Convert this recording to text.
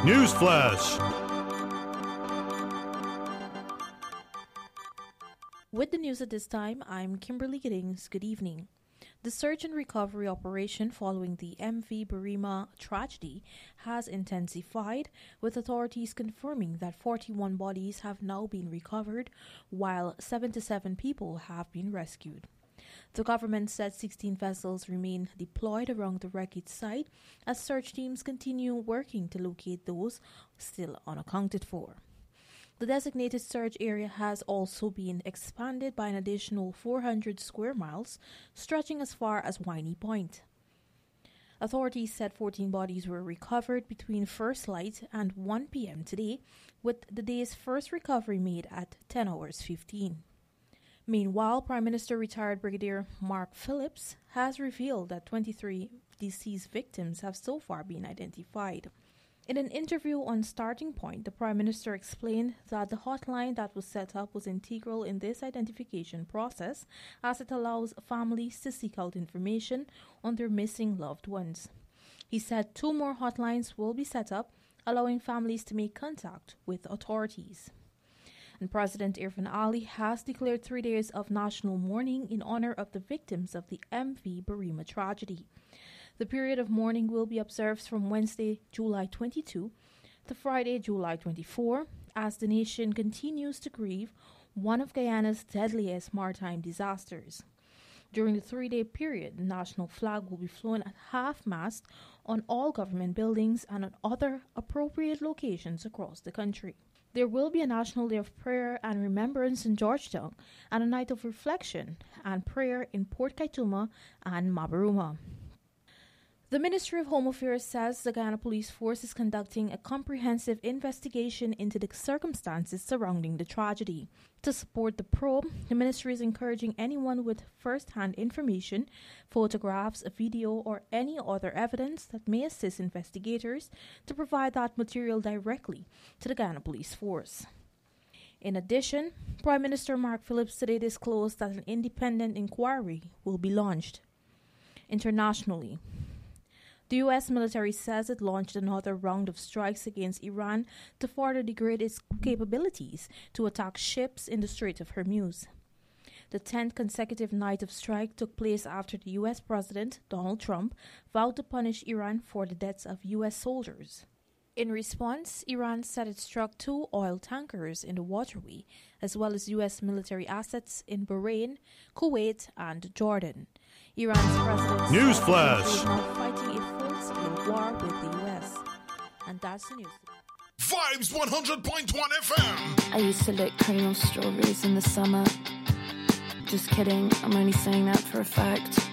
Newsflash. With the news at this time, I'm Kimberly Giddings. Good evening. The search and recovery operation following the MV Burima tragedy has intensified, with authorities confirming that 41 bodies have now been recovered, while 77 people have been rescued. The government said 16 vessels remain deployed around the wreckage site as search teams continue working to locate those still unaccounted for. The designated search area has also been expanded by an additional 400 square miles, stretching as far as Winey Point. Authorities said 14 bodies were recovered between first light and 1 p.m. today, with the day's first recovery made at 10 hours 15. Meanwhile, Prime Minister retired Brigadier Mark Phillips has revealed that 23 deceased victims have so far been identified. In an interview on Starting Point, the Prime Minister explained that the hotline that was set up was integral in this identification process, as it allows families to seek out information on their missing loved ones. He said 2 more hotlines will be set up, allowing families to make contact with authorities. And President Irfaan Ali has declared 3 days of national mourning in honor of the victims of the MV Burima tragedy. The period of mourning will be observed from Wednesday, July 22 to Friday, July 24, as the nation continues to grieve one of Guyana's deadliest maritime disasters. During the 3-day period, the national flag will be flown at half-mast on all government buildings and on other appropriate locations across the country. There will be a National Day of Prayer and Remembrance in Georgetown and a night of reflection and prayer in Port Kaituma and Mabaruma. The Ministry of Home Affairs says the Guyana Police Force is conducting a comprehensive investigation into the circumstances surrounding the tragedy. To support the probe, the ministry is encouraging anyone with first-hand information, photographs, video, or any other evidence that may assist investigators to provide that material directly to the Guyana Police Force. In addition, Prime Minister Mark Phillips today disclosed that an independent inquiry will be launched. Internationally, the U.S. military says it launched another round of strikes against Iran to further degrade its capabilities to attack ships in the Strait of Hormuz. The 10th consecutive night of strike took place after the U.S. President, Donald Trump, vowed to punish Iran for the deaths of U.S. soldiers. In response, Iran said it struck 2 oil tankers in the waterway, as well as U.S. military assets in Bahrain, Kuwait, and Jordan. Iran's president Newsflash is now fighting a full-scale war with the U.S. And that's the news. Vibes 100.1 FM. I used to lick cream of strawberries in the summer. Just kidding, I'm only saying that for a fact.